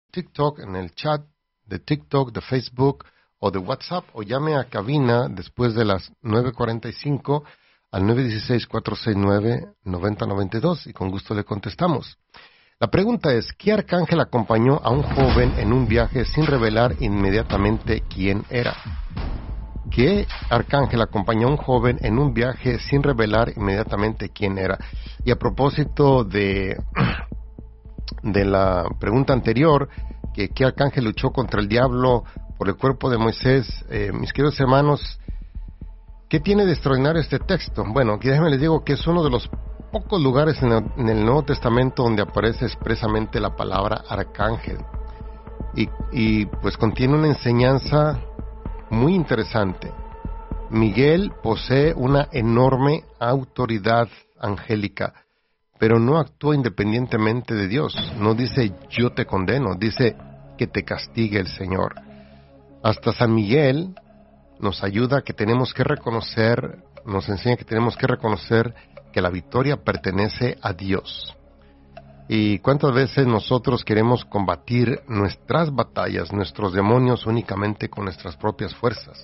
TikTok, en el chat de TikTok, de Facebook o de WhatsApp, o llame a cabina después de las 9:45 al 916-469-9092 y con gusto le contestamos. La pregunta es, ¿qué arcángel acompañó a un joven en un viaje sin revelar inmediatamente quién era? ¿Qué arcángel acompañó a un joven en un viaje sin revelar inmediatamente quién era? Y a propósito de la pregunta anterior, que ¿qué arcángel luchó contra el diablo por el cuerpo de Moisés? Mis queridos hermanos, ¿qué tiene de extraordinario este texto? Bueno, déjenme les digo que es uno de los pocos lugares en el Nuevo Testamento donde aparece expresamente la palabra arcángel. Y pues contiene una enseñanza muy interesante. Miguel posee una enorme autoridad angélica, pero no actúa independientemente de Dios. No dice yo te condeno, dice que te castigue el Señor. Hasta San Miguel nos ayuda que tenemos que reconocer, nos enseña que tenemos que reconocer que la victoria pertenece a Dios. ¿Y cuántas veces nosotros queremos combatir nuestras batallas, nuestros demonios únicamente con nuestras propias fuerzas?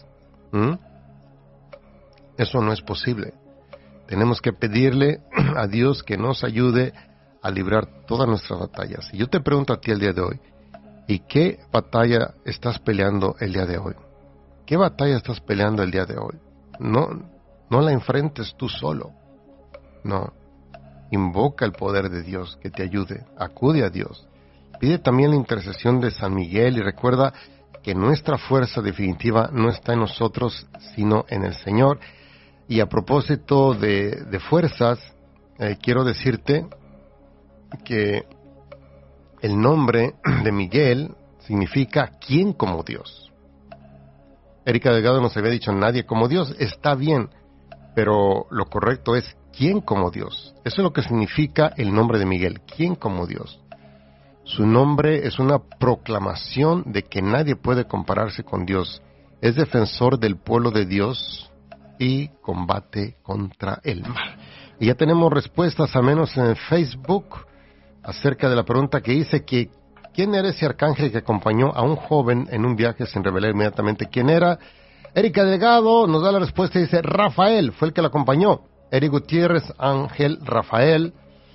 Eso no es posible. Tenemos que pedirle a Dios que nos ayude a librar todas nuestras batallas. Y yo te pregunto a ti el día de hoy, ¿y qué batalla estás peleando el día de hoy? ¿Qué batalla estás peleando el día de hoy? No la enfrentes tú solo. No. Invoca el poder de Dios que te ayude. Acude a Dios. Pide también la intercesión de San Miguel y recuerda que nuestra fuerza definitiva no está en nosotros, sino en el Señor. Y a propósito de fuerzas, quiero decirte que el nombre de Miguel significa ¿quién como Dios? Erika Delgado nos había dicho nadie como Dios. Está bien, pero lo correcto es ¿quién como Dios? Eso es lo que significa el nombre de Miguel, ¿quién como Dios? Su nombre es una proclamación de que nadie puede compararse con Dios. Es defensor del pueblo de Dios y combate contra el mal. Y ya tenemos respuestas, al menos en el Facebook, acerca de la pregunta que dice que ¿quién era ese arcángel que acompañó a un joven en un viaje sin revelar inmediatamente quién era? Erika Delgado nos da la respuesta y dice Rafael, fue el que la acompañó. Eric Gutiérrez, Ángel Rafael.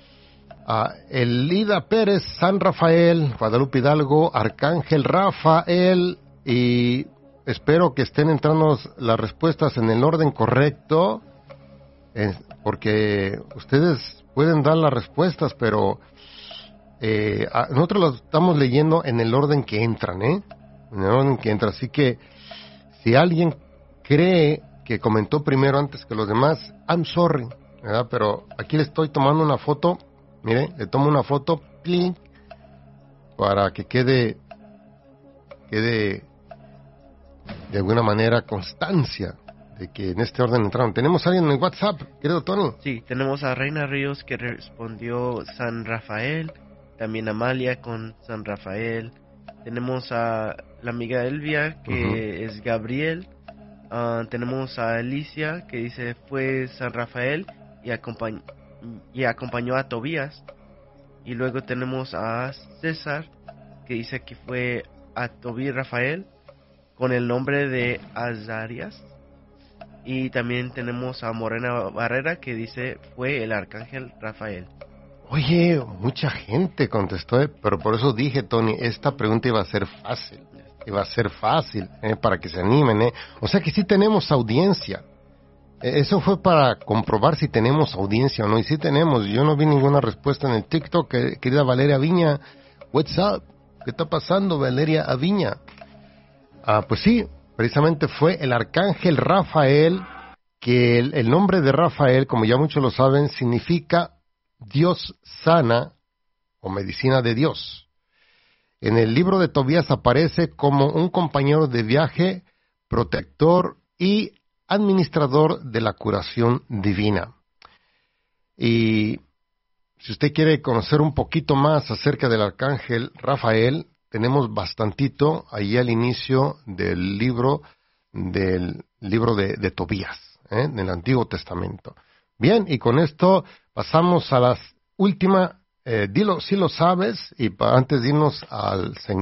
Elida Pérez, San Rafael. Guadalupe Hidalgo, Arcángel Rafael. Y espero que estén entrando las respuestas en el orden correcto, porque ustedes pueden dar las respuestas, pero nosotros las estamos leyendo en el orden que entran, en el orden que entra. Así que si alguien cree que comentó primero antes que los demás, I'm sorry, ¿verdad? Pero aquí le estoy tomando una foto, mire, le tomo una foto, ¡pling!, para que quede de alguna manera constancia de que en este orden entraron. ¿Tenemos a alguien en el WhatsApp, querido Tony? Sí, tenemos a Reina Ríos que respondió San Rafael, también Amalia con San Rafael, tenemos a la amiga Elvia que es Gabriel. Tenemos a Alicia que dice fue San Rafael y acompañó a Tobías. Y luego tenemos a César que dice que fue a Tobías Rafael con el nombre de Azarias. Y también tenemos a Morena Barrera que dice fue el arcángel Rafael. Oye, mucha gente contestó, pero por eso dije, Tony, esta pregunta iba a ser fácil. Iba a ser fácil, para que se animen, O sea que sí tenemos audiencia. Eso fue para comprobar si tenemos audiencia o no. Y sí tenemos. Yo no vi ninguna respuesta en el TikTok. Querida Valeria Aviña, what's up? ¿Qué está pasando, Valeria Aviña? Pues sí, precisamente fue el arcángel Rafael, que el nombre de Rafael, como ya muchos lo saben, significa Dios sana o medicina de Dios. En el libro de Tobías aparece como un compañero de viaje, protector y administrador de la curación divina. Y si usted quiere conocer un poquito más acerca del arcángel Rafael, tenemos bastantito ahí al inicio del libro de Tobías, en el Antiguo Testamento. Bien, y con esto pasamos a las últimas. Dilo si lo sabes, y antes de irnos al